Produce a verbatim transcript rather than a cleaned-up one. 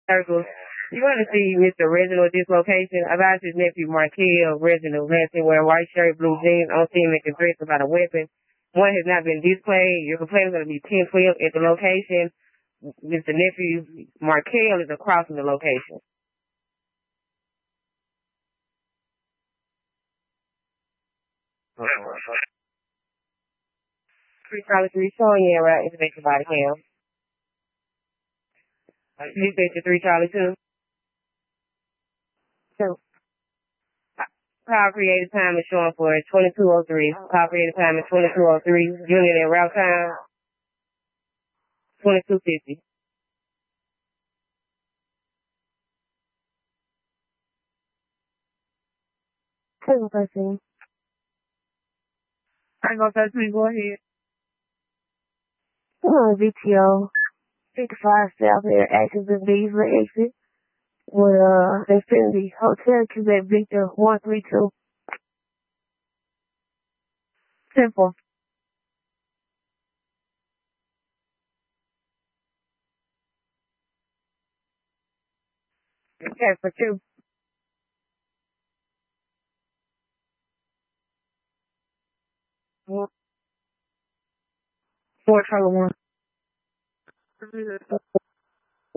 Circle. You want to see Mister Reginald at this location? About his nephew Markel Reginald has been wearing white shirt, blue jeans, on scene making threats about a weapon. One has not been displayed. Your complaint is going to be ten twelve at the location. Mister Nephew Markel is across from the location. Three Charlie Three showing you right information about him. You said your Three Charlie Two. So call creative time is showing for twenty-two oh three. Call creative time is twenty-two oh three. Unit and route time twenty-two fifty. Second person. I ain't gonna touch me. Go ahead. Uh, V T O fifty-five South here, actions of these for exit. With uh, Infinity Hotel, Quebec Victor one three two. Simple. Okay, for two. Four Charlie one.